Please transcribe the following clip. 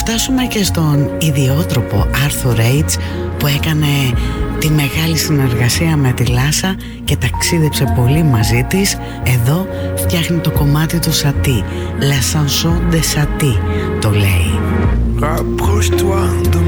φτάσουμε και στον ιδιότροπο Arthur H που έκανε τη μεγάλη συνεργασία με τη Λάσα και ταξίδεψε πολύ μαζί της. Εδώ φτιάχνει το κομμάτι του Satie, La chanson de Satie το λέει.